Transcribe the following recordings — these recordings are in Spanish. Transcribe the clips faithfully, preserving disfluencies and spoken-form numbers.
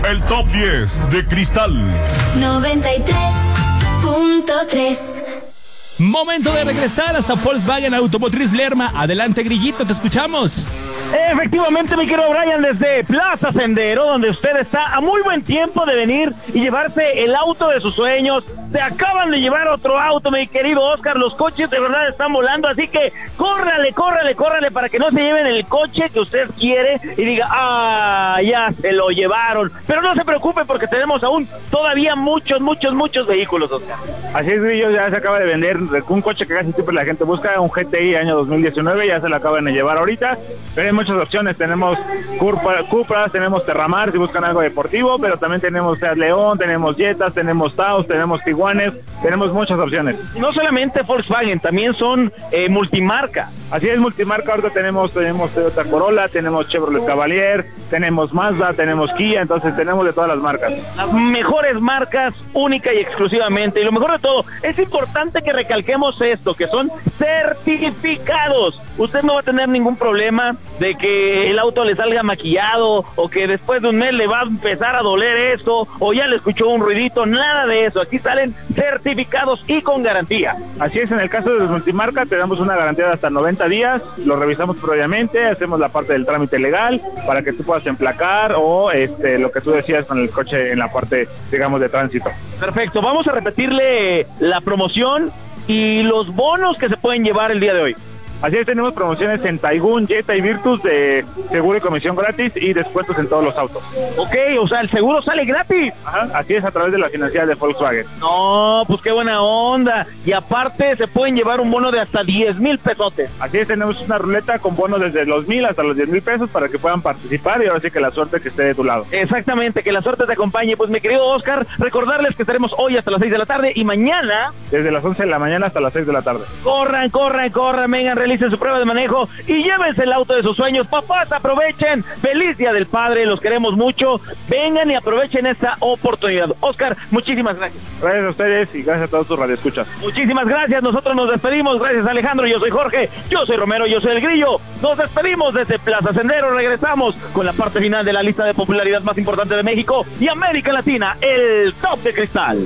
El top diez de Cristal noventa y tres punto tres. Momento de regresar hasta Volkswagen Automotriz Lerma. Adelante, Grillito, te escuchamos. Efectivamente, mi querido Brian, desde Plaza Sendero, donde usted está a muy buen tiempo de venir y llevarse el auto de sus sueños. Se acaban de llevar otro auto, mi querido Oscar. Los coches de verdad están volando, así que córrale, córrale, córrale para que no se lleven el coche que usted quiere y diga, ah, ya se lo llevaron. Pero no se preocupe porque tenemos aún todavía muchos, muchos, muchos vehículos, Oscar. Así es, Grillo, ya se acaba de vender un coche que casi siempre la gente busca, un G T I año dos mil diecinueve, ya se lo acaban de llevar ahorita. Pero hay muchas opciones, tenemos Cupras, tenemos Terramar si buscan algo deportivo, pero también tenemos Seat León, tenemos Jetas, tenemos Taos, tenemos Tiguanes, tenemos muchas opciones. Y no solamente Volkswagen, también son eh, multimarca. Así es, multimarca, ahorita tenemos, tenemos Toyota Corolla, tenemos Chevrolet Cavalier, tenemos Mazda, tenemos Kia, entonces tenemos de todas las marcas. Las mejores marcas, única y exclusivamente, y lo mejor de todo, es importante que recalquemos esto, que son certificados. Usted no va a tener ningún problema de que el auto le salga maquillado o que después de un mes le va a empezar a doler eso o ya le escuchó un ruidito, nada de eso. Aquí salen certificados y con garantía. Así es, en el caso de los multimarca te damos una garantía de hasta noventa días, lo revisamos previamente, hacemos la parte del trámite legal para que tú puedas emplacar o este lo que tú decías con el coche en la parte, digamos, de tránsito. Perfecto, vamos a repetirle la promoción y los bonos que se pueden llevar el día de hoy. Así es, tenemos promociones en Taigun, Jetta y Virtus de seguro y comisión gratis y descuentos en todos los autos. Ok, o sea, el seguro sale gratis. Ajá, así es, a través de la financiera de Volkswagen. No, pues qué buena onda. Y aparte se pueden llevar un bono de hasta diez mil pesotes. Así es, tenemos una ruleta con bonos desde los mil hasta los diez mil pesos para que puedan participar y ahora sí que la suerte que esté de tu lado. Exactamente, que la suerte te acompañe. Pues mi querido Oscar, recordarles que estaremos hoy hasta las seis de la tarde y mañana desde las once de la mañana hasta las seis de la tarde. Corran, corran, corran, vengan, realicen su prueba de manejo y llévense el auto de sus sueños. Papás, aprovechen, feliz Día del Padre, los queremos mucho, vengan y aprovechen esta oportunidad. Oscar, muchísimas gracias. Gracias a ustedes y gracias a todos sus radioescuchas. Muchísimas gracias, nosotros nos despedimos. Gracias, Alejandro, yo soy Jorge, yo soy Romero, yo soy el Grillo. Nos despedimos desde Plaza Sendero, regresamos con la parte final de la lista de popularidad más importante de México y América Latina, el Top de Cristal.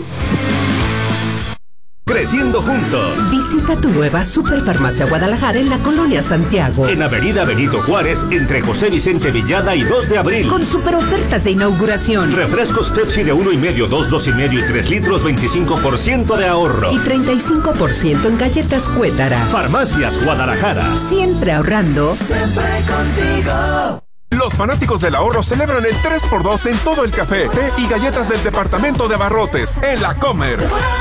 Creciendo juntos. Visita tu nueva Superfarmacia Guadalajara en la Colonia Santiago. En Avenida Benito Juárez, entre José Vicente Villada y dos de abril. Con super ofertas de inauguración. Refrescos Pepsi de uno y medio, dos, dos y medio y tres litros, veinticinco por ciento de ahorro. Y treinta y cinco por ciento en galletas Cuétara. Farmacias Guadalajara. Siempre ahorrando. Siempre contigo. Los fanáticos del ahorro celebran el tres por dos en todo el café, té y galletas del departamento de abarrotes en La Comer.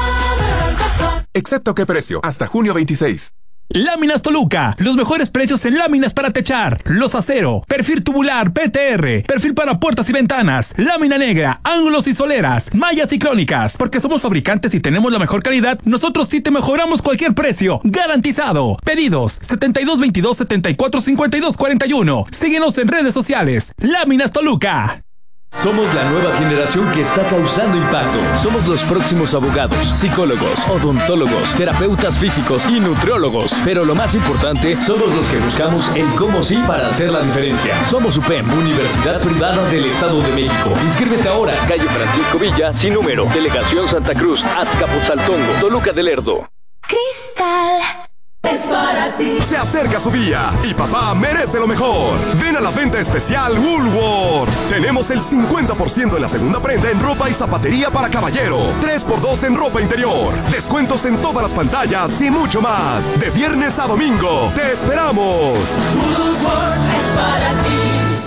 Excepto qué precio, hasta junio veintiséis. Láminas Toluca, los mejores precios en láminas para techar, los acero, perfil tubular P T R, perfil para puertas y ventanas, lámina negra, ángulos y soleras, mallas y crónicas. Porque somos fabricantes y tenemos la mejor calidad, nosotros sí te mejoramos cualquier precio, garantizado. Pedidos setenta y dos veintidós, setenta y cuatro cincuenta y dos cuarenta y uno. Síguenos en redes sociales. Láminas Toluca. Somos la nueva generación que está causando impacto. Somos los próximos abogados, psicólogos, odontólogos, terapeutas físicos y nutriólogos. Pero lo más importante, somos los que buscamos el cómo sí para hacer la diferencia. Somos U P E M, Universidad Privada del Estado de México. Inscríbete ahora, calle Francisco Villa, sin número, Delegación Santa Cruz, Azcapotzaltongo, Toluca del Lerdo. Cristal es para ti. Se acerca su día y papá merece lo mejor. Ven a la venta especial Woolworth. Tenemos el cincuenta por ciento en la segunda prenda en ropa y zapatería para caballero. tres por dos en ropa interior. Descuentos en todas las pantallas y mucho más. De viernes a domingo. ¡Te esperamos! Woolworth es para ti.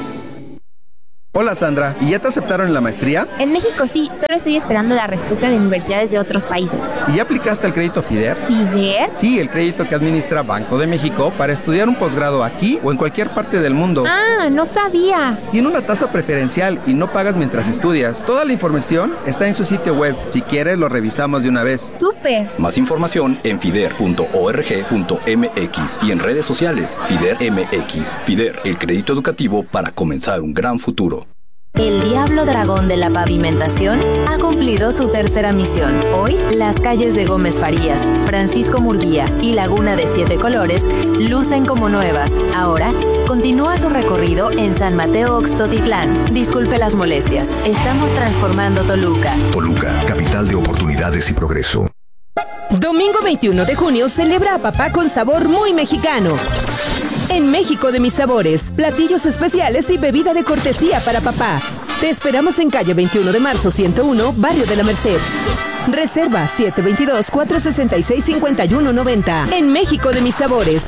Hola Sandra, ¿y ya te aceptaron en la maestría? En México sí, solo estoy esperando la respuesta de universidades de otros países. ¿Y ya aplicaste el crédito FIDER? ¿FIDER? Sí, el crédito que administra Banco de México para estudiar un posgrado aquí o en cualquier parte del mundo. Ah, no sabía. Tiene una tasa preferencial y no pagas mientras estudias. Toda la información está en su sitio web. Si quieres, lo revisamos de una vez. ¡Súper! Más información en fider punto org punto m x y en redes sociales FIDER M X. FIDER, el crédito educativo para comenzar un gran futuro. El Diablo Dragón de la Pavimentación ha cumplido su tercera misión. Hoy, las calles de Gómez Farías, Francisco Murguía y Laguna de Siete Colores lucen como nuevas. Ahora, continúa su recorrido en San Mateo Oxtotitlán. Disculpe las molestias, estamos transformando Toluca. Toluca, capital de oportunidades y progreso. Domingo veintiuno de junio celebra a papá con sabor muy mexicano. En México de mis sabores, platillos especiales y bebida de cortesía para papá. Te esperamos en calle veintiuno de marzo ciento uno, Barrio de la Merced. Reserva siete dos dos, cuatro seis seis, cinco uno nueve cero. En México de mis sabores.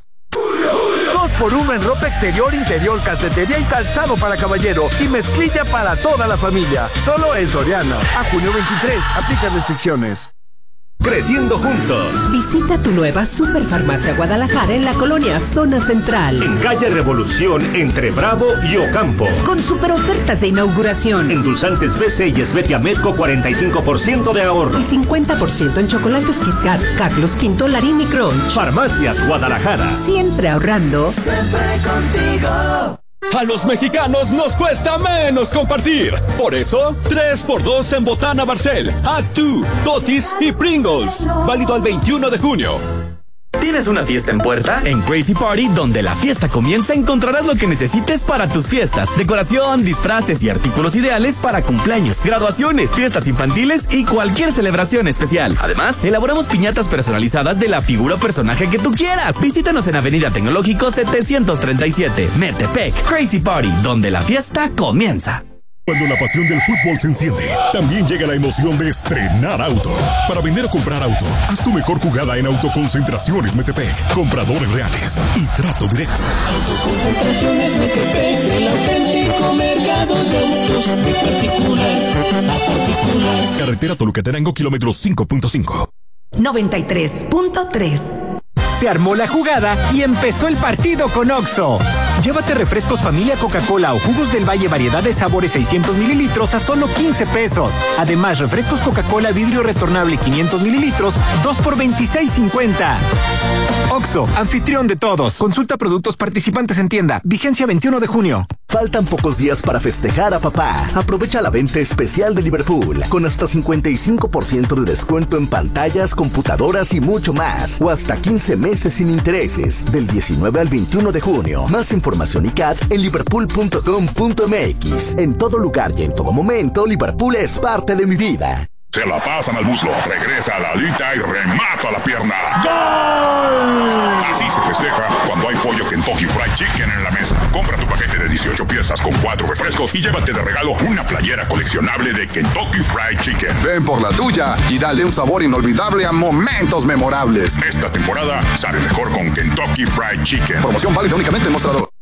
dos por uno en ropa exterior, interior, calcetería y calzado para caballero y mezclilla para toda la familia. Solo en Soriana. A junio veintitrés. Aplica restricciones. Creciendo juntos. Visita tu nueva Superfarmacia Guadalajara en la colonia Zona Central. En calle Revolución, entre Bravo y Ocampo. Con super ofertas de inauguración. Endulzantes B C y Esvetia Medco, cuarenta y cinco por ciento de ahorro. Y cincuenta por ciento en chocolates Kit Kat, Carlos Quinto, Larín y Crunch. Farmacias Guadalajara. Siempre ahorrando. Siempre contigo. A los mexicanos nos cuesta menos compartir. Por eso, tres por dos en Botana Barcel, Actu, Totis y Pringles. Válido al veintiuno de junio. ¿Tienes una fiesta en puerta? En Crazy Party, donde la fiesta comienza, encontrarás lo que necesites para tus fiestas. Decoración, disfraces y artículos ideales para cumpleaños, graduaciones, fiestas infantiles y cualquier celebración especial. Además, elaboramos piñatas personalizadas de la figura o personaje que tú quieras. Visítanos en Avenida Tecnológico setecientos treinta y siete, Metepec. Crazy Party, donde la fiesta comienza. Cuando la pasión del fútbol se enciende, también llega la emoción de estrenar auto. Para vender o comprar auto, haz tu mejor jugada en Autoconcentraciones Metepec. Compradores reales y trato directo. Autoconcentraciones Metepec, el auténtico mercado de autos de particular a particular. Carretera Toluca-Tenango, kilómetro cinco punto cinco. noventa y tres punto tres. Se armó la jugada y empezó el partido con Oxxo. Llévate refrescos familia Coca-Cola o jugos del Valle variedad de sabores seiscientos mililitros a solo quince pesos. Además, refrescos Coca-Cola vidrio retornable quinientos mililitros, dos por veintiséis cincuenta. Oxxo, anfitrión de todos. Consulta productos participantes en tienda. Vigencia veintiuno de junio. Faltan pocos días para festejar a papá. Aprovecha la venta especial de Liverpool con hasta cincuenta y cinco por ciento de descuento en pantallas, computadoras y mucho más. O hasta quince meses sin intereses del diecinueve al veintiuno de junio. Más información y C A D en liverpool punto com punto m x. En todo lugar y en todo momento, Liverpool es parte de mi vida. Se la pasan al muslo, regresa a la alita y remata a la pierna. ¡Gol! Así se festeja cuando hay pollo Kentucky Fried Chicken en la mesa. Compra tu paquete de dieciocho piezas con cuatro refrescos y llévate de regalo una playera coleccionable de Kentucky Fried Chicken. Ven por la tuya y dale un sabor inolvidable a momentos memorables. Esta temporada sale mejor con Kentucky Fried Chicken. Promoción válida únicamente en mostrador.